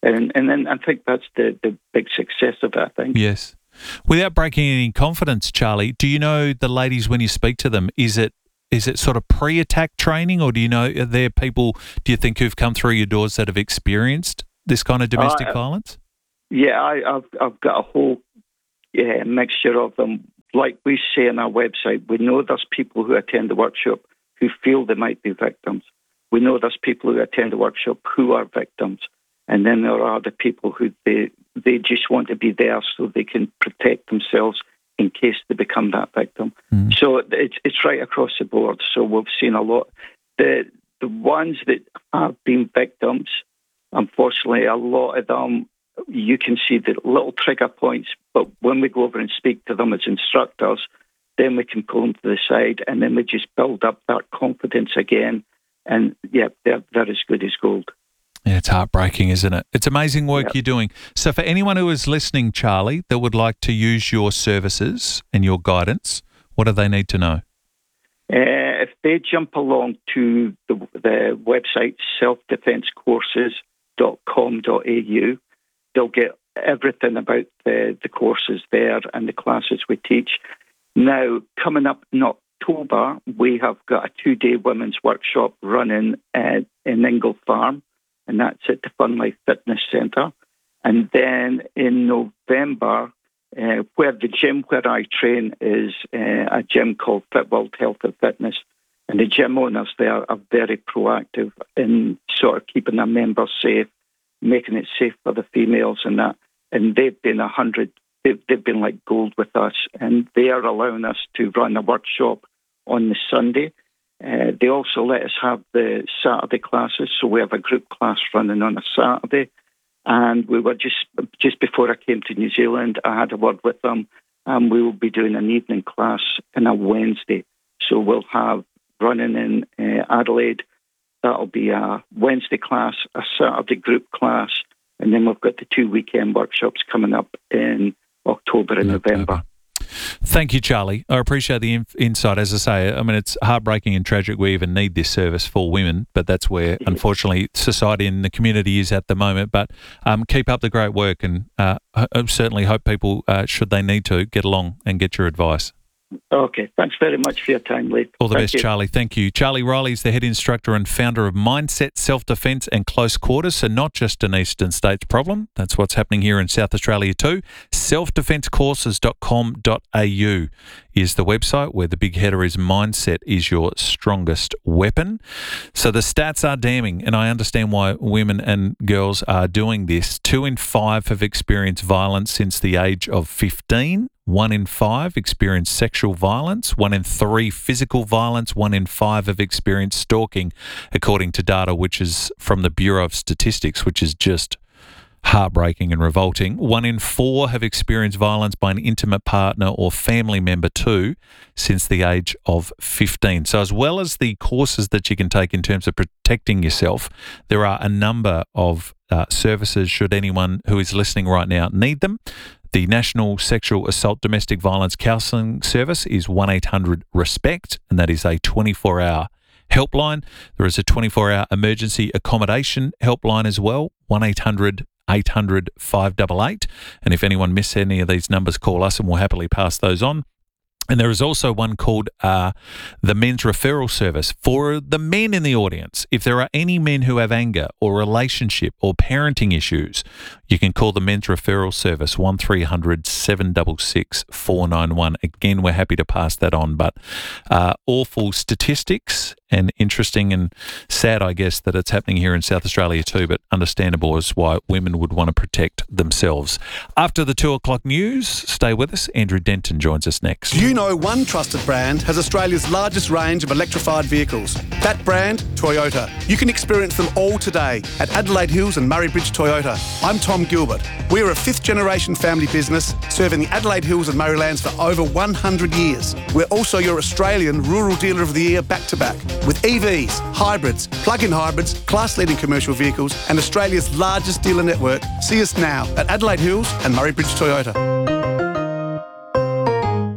Z: And and then I think that's the, the big success of it, I think.
B: Yes. Without breaking any confidence, Charlie, do you know the ladies when you speak to them, is it is it sort of pre-attack training, or do you know, are there people, do you think, who've come through your doors that have experienced this kind of domestic
Z: uh,
B: violence?
Z: Yeah, I, I've I've got a whole yeah, mixture of them. Like we say on our website, we know there's people who attend the workshop who feel they might be victims. We know there's people who attend the workshop who are victims. And then there are the people who they they just want to be there so they can protect themselves in case they become that victim. Mm. So it's it's right across the board. So we've seen a lot. The the ones that have been victims, unfortunately, a lot of them, you can see the little trigger points, but when we go over and speak to them as instructors, then we can pull them to the side, and then we just build up that confidence again. And yeah, they're, they're as good as gold.
B: Yeah, it's heartbreaking, isn't it? It's amazing work
Z: Yep.
B: you're doing. So for anyone who is listening, Charlie, that would like to use your services and your guidance, what do they need to know?
Z: Uh, if they jump along to the, the website self defence courses dot com dot a u, they'll get everything about the, the courses there and the classes we teach. Now, coming up in October, we have got a two-day women's workshop running uh, in Ingle Farm, and that's at the Fun Life Fitness Centre. And then in November, uh, where the gym where I train is uh, a gym called Fit World Health and Fitness, and the gym owners there are very proactive in sort of keeping their members safe, making it safe for the females and that. And they've been a hundred, they've, they've been like gold with us, and they are allowing us to run a workshop on the Sunday. Uh, they also let us have the Saturday classes, so we have a group class running on a Saturday. And we were just just before I came to New Zealand, I had a word with them, and we will be doing an evening class on a Wednesday. So we'll have running in uh, Adelaide. That'll be a Wednesday class, a Saturday group class, and then we've got the two weekend workshops coming up in October and October. November.
B: Thank you, Charlie. I appreciate the in- insight. As I say, I mean, it's heartbreaking and tragic we even need this service for women, but that's where, unfortunately, society and the community is at the moment. But um, keep up the great work, and uh, I certainly hope people, uh, should they need to, get along and get your advice.
Z: Okay, thanks very much for your time, Lee.
B: All the
Z: Thank
B: best,
Z: you.
B: Charlie. Thank you. Charlie Riley is the head instructor and founder of Mindset Self-Defence and Close Quarters, so not just an Eastern States problem. That's what's happening here in South Australia too. self defence courses dot com dot a u is the website where the big header is Mindset is your strongest weapon. So the stats are damning, and I understand why women and girls are doing this. Two in five have experienced violence since the age of fifteen. One in five experienced sexual violence. One in three physical violence. One in five have experienced stalking, according to data which is from the Bureau of Statistics, which is just heartbreaking and revolting. One in four have experienced violence by an intimate partner or family member too since the age of fifteen. So as well as the courses that you can take in terms of protecting yourself, there are a number of uh, services should anyone who is listening right now need them. The National Sexual Assault Domestic Violence Counselling Service is one eight hundred RESPECT, and that is a twenty-four hour helpline. There is a twenty-four hour emergency accommodation helpline as well, one eight hundred eight hundred five eight eight. And if anyone missed any of these numbers, call us and we'll happily pass those on. And there is also one called uh, the Men's Referral Service. For the men in the audience, if there are any men who have anger or relationship or parenting issues, you can call the Men's Referral Service, one three hundred seven six six four nine one. Again, we're happy to pass that on. But uh, awful statistics, and interesting and sad, I guess, that it's happening here in South Australia too, but understandable as why women would want to protect themselves. After the two o'clock news, stay with us. Andrew Denton joins us next.
A: You know one trusted brand has Australia's largest range of electrified vehicles. That brand, Toyota. You can experience them all today at Adelaide Hills and Murray Bridge Toyota. I'm Tom Gilbert. We're a fifth generation family business serving the Adelaide Hills and Murraylands for over one hundred years. We're also your Australian Rural Dealer of the Year back to back with E Vs, hybrids, plug-in hybrids, class-leading commercial vehicles and Australia's largest dealer network. See us now at Adelaide Hills and Murray Bridge Toyota.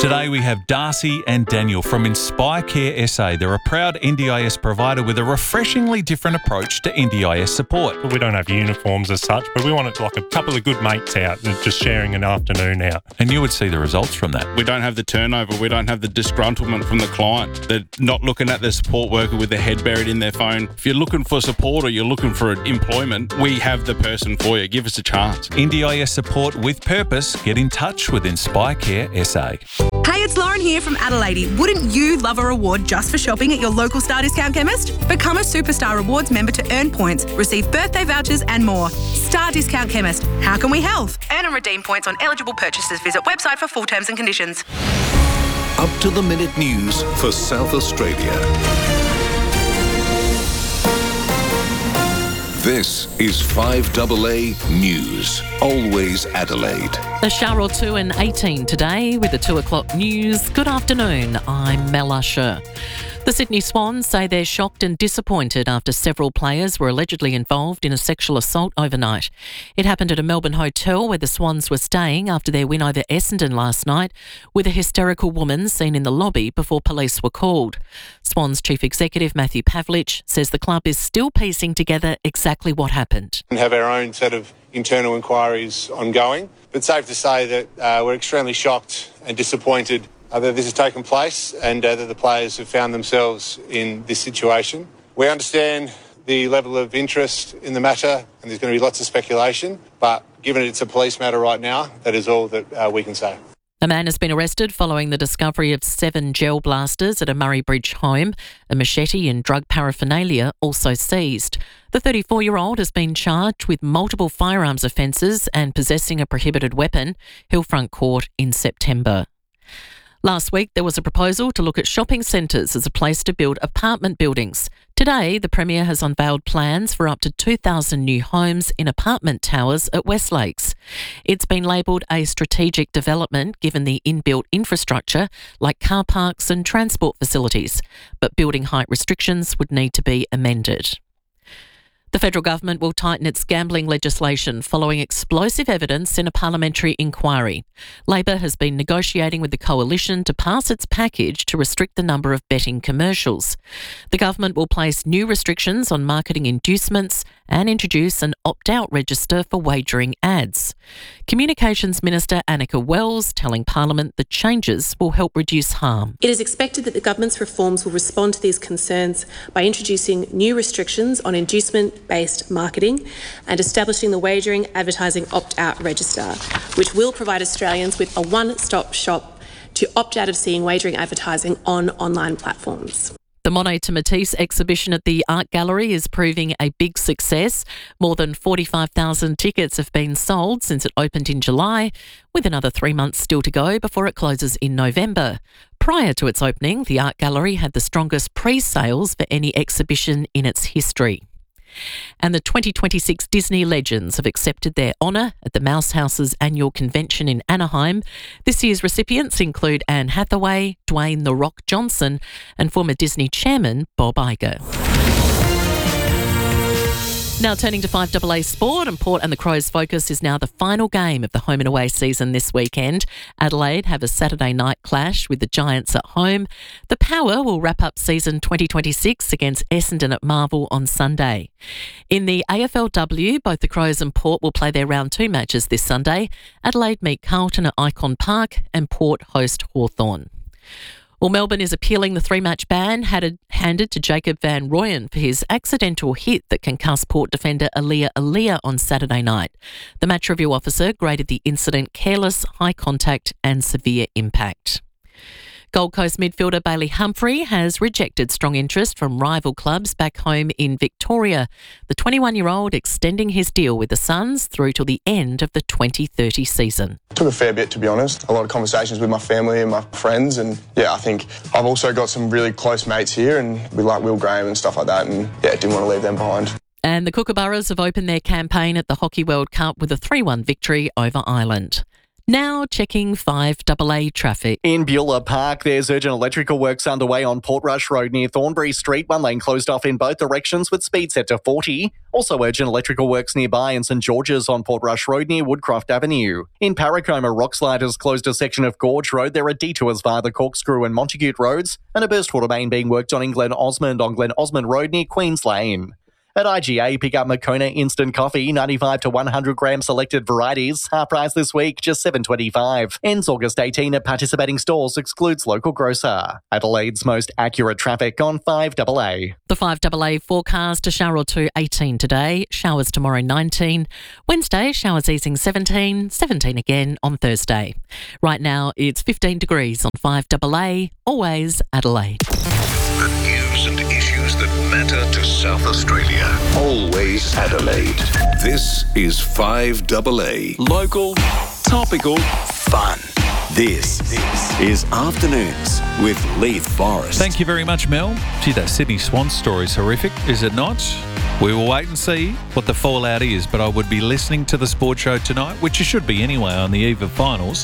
B: Today we have Darcy and Daniel from Inspire Care S A. They're a proud N D I S provider with a refreshingly different approach to N D I S support.
E: We don't have uniforms as such, but we want it like a couple of good mates out and just sharing an afternoon out.
B: And you would see the results from that.
F: We don't have the turnover. We don't have the disgruntlement from the client. They're not looking at the support worker with their head buried in their phone. If you're looking for support or you're looking for employment, we have the person for you. Give us a chance.
B: N D I S support with purpose. Get in touch with Inspire Care S A.
G: Hey, it's Lauren here from Adelaide. Wouldn't you love a reward just for shopping at your local Star Discount chemist? Become a Superstar Rewards member to earn points, receive birthday vouchers and more. Star Discount Chemist. How can we help? Earn and redeem points on eligible purchases. Visit website for full terms and conditions.
C: Up to the minute news for South Australia. This is five A A News. Always Adelaide.
Q: A shower or two and eighteen today with the two o'clock news. Good afternoon, I'm Mel Usher. The Sydney Swans say they're shocked and disappointed after several players were allegedly involved in a sexual assault overnight. It happened at a Melbourne hotel where the Swans were staying after their win over Essendon last night, with a hysterical woman seen in the lobby before police were called. Swans Chief Executive Matthew Pavlich says the club is still piecing together exactly what happened.
I: We have our own set of internal inquiries ongoing, but safe to say that uh, we're extremely shocked and disappointed Uh, that this has taken place and uh, that the players have found themselves in this situation. We understand the level of interest in the matter and there's going to be lots of speculation, but given it's a police matter right now, that is all that uh, we can say.
Q: A man has been arrested following the discovery of seven gel blasters at a Murray Bridge home. A machete and drug paraphernalia also seized. The thirty-four-year-old has been charged with multiple firearms offences and possessing a prohibited weapon. Hillfront Court in September. Last week, there was a proposal to look at shopping centres as a place to build apartment buildings. Today, the Premier has unveiled plans for up to two thousand new homes in apartment towers at West Lakes. It's been labelled a strategic development given the inbuilt infrastructure like car parks and transport facilities, but building height restrictions would need to be amended. The federal government will tighten its gambling legislation following explosive evidence in a parliamentary inquiry. Labor has been negotiating with the coalition to pass its package to restrict the number of betting commercials. The government will place new restrictions on marketing inducements and introduce an opt-out register for wagering ads. Communications Minister Annika Wells telling Parliament the changes will help reduce harm.
J: It is expected that the government's reforms will respond to these concerns by introducing new restrictions on inducement-based marketing and establishing the wagering advertising opt-out register, which will provide Australians with a one-stop shop to opt out of seeing wagering advertising on online platforms.
Q: The Monet to Matisse exhibition at the Art Gallery is proving a big success. More than forty-five thousand tickets have been sold since it opened in July, with another three months still to go before it closes in November. Prior to its opening, the Art Gallery had the strongest pre-sales for any exhibition in its history. And the twenty twenty-six Disney Legends have accepted their honour at the Mouse House's annual convention in Anaheim. This year's recipients include Anne Hathaway, Dwayne "The Rock" Johnson and former Disney chairman Bob Iger. Now turning to five A A Sport, and Port and the Crows' focus is now the final game of the home and away season this weekend. Adelaide have a Saturday night clash with the Giants at home. The Power will wrap up season twenty twenty-six against Essendon at Marvel on Sunday. In the A F L W, both the Crows and Port will play their round two matches this Sunday. Adelaide meet Carlton at Icon Park and Port host Hawthorn. Well, Melbourne is appealing the three-match ban handed to Jacob Van Rooyen for his accidental hit that concussed Port defender Aaliyah Aaliyah on Saturday night. The match review officer graded the incident careless, high contact and severe impact. Gold Coast midfielder Bailey Humphrey has rejected strong interest from rival clubs back home in Victoria. The twenty-one-year-old extending his deal with the Suns through till the end of the twenty thirty season.
K: Took a fair bit, to be honest. A lot of conversations with my family and my friends, and yeah, I think I've also got some really close mates here, and we like Will Graham and stuff like that, and yeah, didn't want to leave them behind.
Q: And the Kookaburras have opened their campaign at the Hockey World Cup with a three one victory over Ireland. Now checking five A A traffic.
H: In Beulah Park, there's urgent electrical works underway on Portrush Road near Thornbury Street. One lane closed off in both directions with speed set to forty. Also urgent electrical works nearby in St George's on Portrush Road near Woodcroft Avenue. In Parracoma, Rockslide has closed a section of Gorge Road. There are detours via the Corkscrew and Montague roads, and a burst water main being worked on in Glen Osmond on Glen Osmond Road near Queens Lane. At I G A, pick up Moccona Instant Coffee, ninety-five to one hundred gram selected varieties. Half price this week, just seven twenty-five. Ends August eighteenth at participating stores, excludes local grocer. Adelaide's most accurate traffic on five A A.
Q: The five A A forecast, a shower or two, eighteen today. Showers tomorrow, nineteen. Wednesday, showers easing, seventeen. seventeen again on Thursday. Right now, it's fifteen degrees on five A A. Always Adelaide.
L: The news and issues that matter to South Australia. Always Adelaide. This is five A A.
C: Local, topical, fun. This is Afternoons with Leith Forrest.
B: Thank you very much, Mel. Gee, that Sydney Swans story is horrific, is it not? We will wait and see what the fallout is, but I would be listening to the sports show tonight, which you should be anyway on the eve of finals.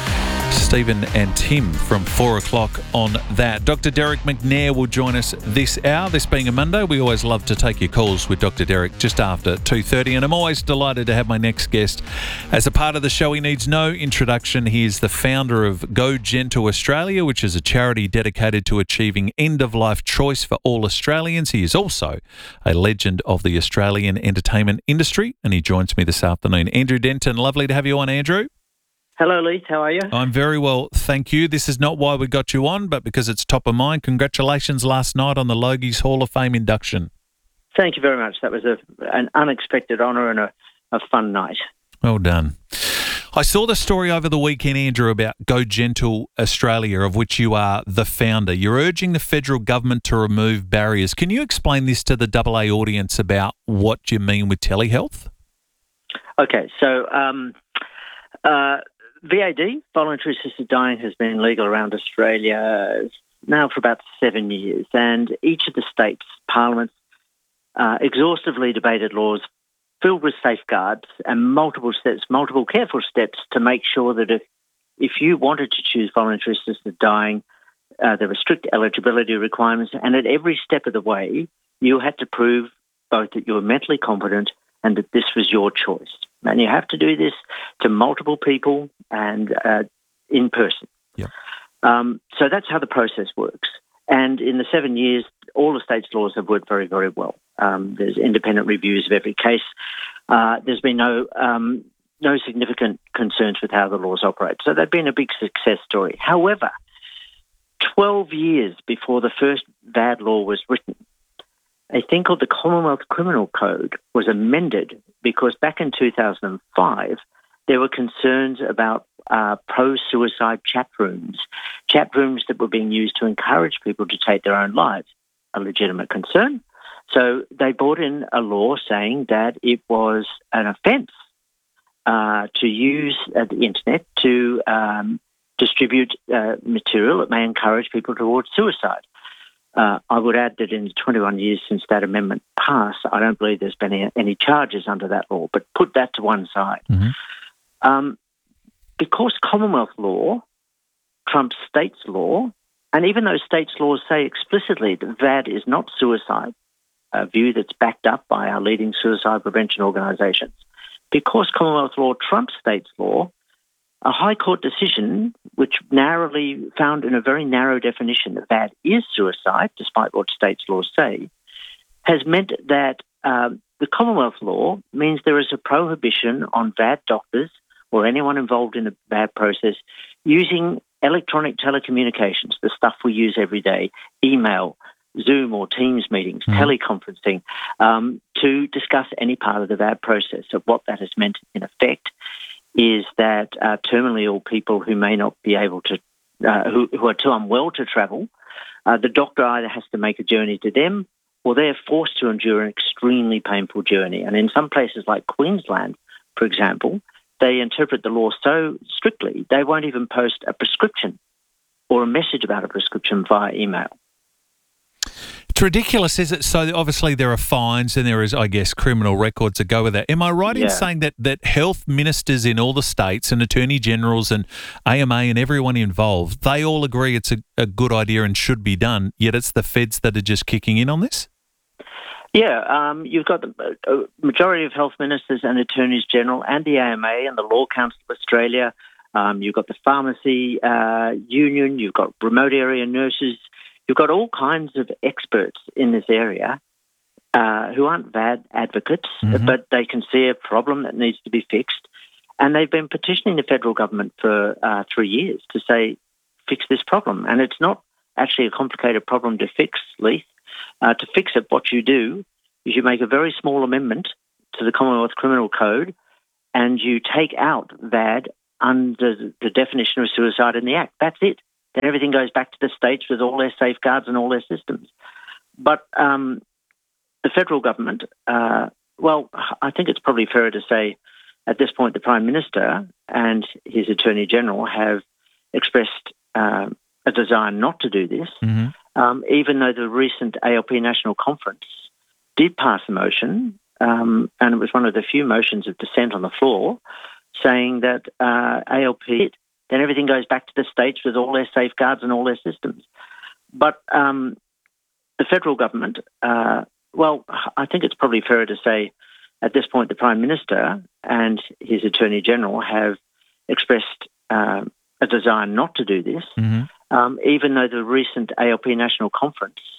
B: Stephen and Tim from four o'clock on that. Doctor Derek McNair will join us this hour. This being a Monday, we always love to take your calls with Doctor Derek just after two thirty, and I'm always delighted to have my next guest. As a part of the show, he needs no introduction. He is the founder of Go Gentle Australia, which is a charity dedicated to achieving end-of-life choice for all Australians. He is also a legend of the Australian entertainment industry, and he joins me this afternoon. Andrew Denton, lovely to have you on, Andrew.
M: Hello, Leith. How are you?
B: I'm very well, thank you. This is not why we got you on, but because it's top of mind. Congratulations last night on the Logies Hall of Fame induction.
M: Thank you very much. That was a, an unexpected honour and a, a fun night.
B: Well done. I saw the story over the weekend, Andrew, about Go Gentle Australia, of which you are the founder. You're urging the federal government to remove barriers. Can you explain this to the double A audience about what you mean with telehealth?
M: Okay, so um, uh, V A D, voluntary assisted dying, has been legal around Australia now for about seven years, and each of the states' parliaments uh, exhaustively debated laws filled with safeguards and multiple steps, multiple careful steps to make sure that if, if you wanted to choose voluntary assisted dying, uh, there were strict eligibility requirements, and at every step of the way, you had to prove both that you were mentally competent and that this was your choice. And you have to do this to multiple people and uh, in person.
B: Yeah.
M: Um, so that's how the process works. And in the seven years, all the states' laws have worked very, very well. Um, there's independent reviews of every case. Uh, there's been no um, no significant concerns with how the laws operate. So they've been a big success story. However, twelve years before the first V A D law was written, a thing called the Commonwealth Criminal Code was amended because back in two thousand five, there were concerns about uh, pro-suicide chat rooms, chat rooms that were being used to encourage people to take their own lives, a legitimate concern. So they brought in a law saying that it was an offence uh, to use uh, the internet to um, distribute uh, material that may encourage people towards suicide. Uh, I would add that in the twenty-one years since that amendment passed, I don't believe there's been any, any charges under that law, but put that to one side.
B: Mm-hmm.
M: Um, because Commonwealth law trumps states' law, and even though states' laws say explicitly that V A D is not suicide, a view that's backed up by our leading suicide prevention organisations, because Commonwealth law trumps states' law, a High Court decision, which narrowly found in a very narrow definition that V A D is suicide, despite what states' laws say, has meant that um, the Commonwealth law means there is a prohibition on V A D doctors or anyone involved in the V A D process using electronic telecommunications, the stuff we use every day, email, Zoom or Teams meetings, mm. teleconferencing, um, to discuss any part of the V A D process. So what that has meant in effect is that uh, terminally ill people who may not be able to, uh, who, who are too unwell to travel, uh, the doctor either has to make a journey to them or they're forced to endure an extremely painful journey. And in some places like Queensland, for example, they interpret the law so strictly they won't even post a prescription or a message about a prescription via email.
B: It's ridiculous, is it? So obviously there are fines and there is, I guess, criminal records that go with that. Am I right in
M: Yeah.
B: saying that, that health ministers in all the states and attorney generals and A M A and everyone involved, they all agree it's a, a good idea and should be done, yet it's the feds that are just kicking in on this?
M: Yeah, um, you've got the uh, majority of health ministers and attorneys general and the A M A and the Law Council of Australia. Um, you've got the pharmacy uh, union. You've got remote area nurses. You've got all kinds of experts in this area uh, who aren't V A D advocates,
B: Mm-hmm.
M: but they can see a problem that needs to be fixed. And they've been petitioning the federal government for uh, three years to say, fix this problem. And it's not actually a complicated problem to fix, Leith. Uh, to fix it, what you do is you make a very small amendment to the Commonwealth Criminal Code and you take out V A D under the definition of suicide in the Act. That's it. Then everything goes back to the states with all their safeguards and all their systems. But um, the federal government, uh, well, I think it's probably fairer to say at this point the Prime Minister and his Attorney General have expressed uh, a desire not to do this.
B: Mm-hmm.
M: Um, even though the recent A L P National Conference did pass a motion, um, and it was one of the few motions of dissent on the floor, saying that uh, A L P, then everything goes back to the states with all their safeguards and all their systems. But um, the federal government, uh, well, I think it's probably fairer to say at this point the Prime Minister and his Attorney General have expressed uh, a desire not to do this.
B: Mm-hmm.
M: Um, even though the recent A L P National Conference